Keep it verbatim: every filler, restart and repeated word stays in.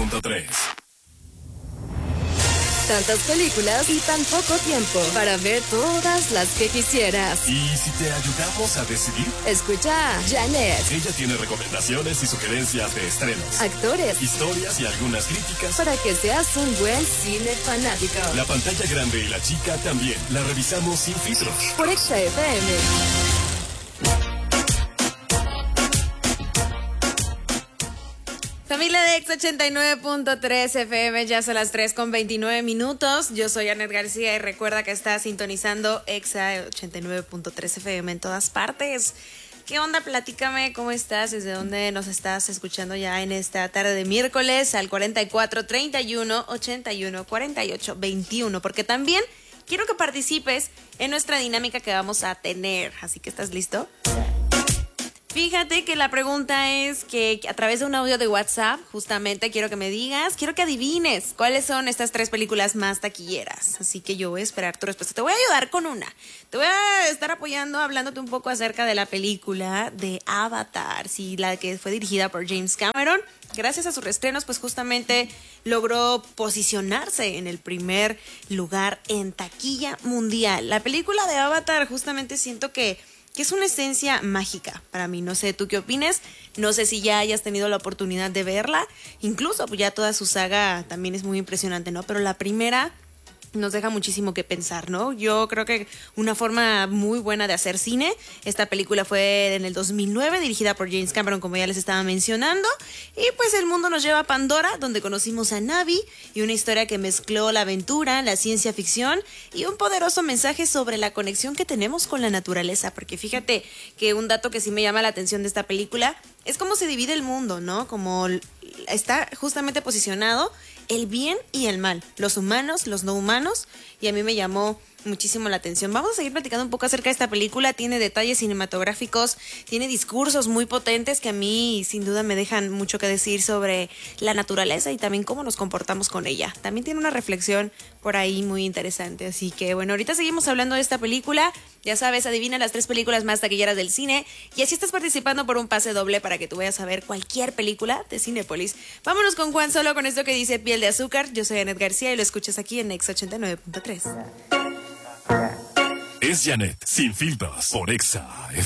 punto tres. Tantas películas y tan poco tiempo para ver todas las que quisieras. ¿Y si te ayudamos a decidir? Escucha a Janet. Ella tiene recomendaciones y sugerencias de estrenos, actores, historias y algunas críticas para que seas un buen cine fanático. La pantalla grande y la chica también la revisamos sin filtros. Por Exa F M. Familia de Exa ochenta y nueve punto tres F M, ya son las tres con veintinueve minutos. Yo soy Anet García y recuerda que estás sintonizando Exa ochenta y nueve punto tres F M en todas partes. ¿Qué onda? Platícame cómo estás, desde dónde nos estás escuchando ya en esta tarde de miércoles al cuarenta y cuatro, treinta y uno, ochenta y uno, cuarenta y ocho, veintiuno, porque también quiero que participes en nuestra dinámica que vamos a tener. Así que, ¿estás listo? Fíjate que la pregunta es que a través de un audio de WhatsApp, justamente quiero que me digas, quiero que adivines cuáles son estas tres películas más taquilleras. Así que yo voy a esperar tu respuesta. Te voy a ayudar con una. Te voy a estar apoyando, hablándote un poco acerca de la película de Avatar, sí, la que fue dirigida por James Cameron. Gracias a sus reestrenos, pues justamente logró posicionarse en el primer lugar en taquilla mundial. La película de Avatar, justamente siento que que es una esencia mágica para mí. No sé tú qué opines, no sé si ya hayas tenido la oportunidad de verla, incluso pues ya toda su saga también es muy impresionante, ¿no? Pero la primera nos deja muchísimo que pensar, ¿no? Yo creo que una forma muy buena de hacer cine. Esta película fue en el dos mil nueve, dirigida por James Cameron, como ya les estaba mencionando. Y pues el mundo nos lleva a Pandora, donde conocimos a Na'vi, y una historia que mezcló la aventura, la ciencia ficción y un poderoso mensaje sobre la conexión que tenemos con la naturaleza. Porque fíjate que un dato que sí me llama la atención de esta película es cómo se divide el mundo, ¿no? Como está justamente posicionado el bien y el mal, los humanos, los no humanos, y a mí me llamó muchísimo la atención. Vamos a seguir platicando un poco acerca de esta película. Tiene detalles cinematográficos, tiene discursos muy potentes que a mí sin duda me dejan mucho que decir sobre la naturaleza y también cómo nos comportamos con ella. También tiene una reflexión por ahí muy interesante, así que bueno, ahorita seguimos hablando de esta película. Ya sabes, adivina las tres películas más taquilleras del cine y así estás participando por un pase doble para que tú vayas a ver cualquier película de Cinépolis. Vámonos con Juan Solo con esto que dice Piel de Azúcar. Yo soy Anet García y lo escuchas aquí en Exa ochenta y nueve punto tres. Es Janet, sin filtros, por Exa.